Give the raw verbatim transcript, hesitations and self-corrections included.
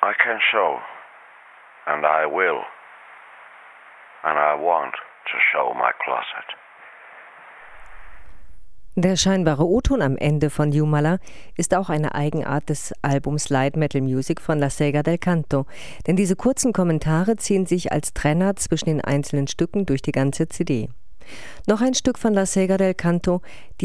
I can show, and I will, and I want to show my closet. Der scheinbare O-Ton am Ende von Jumala ist auch eine Eigenart des Albums Light Metal Music von La Sega del Canto, denn diese kurzen Kommentare ziehen sich als Trenner zwischen den einzelnen Stücken durch die ganze C D. Noch ein Stück von La Sega del Canto, die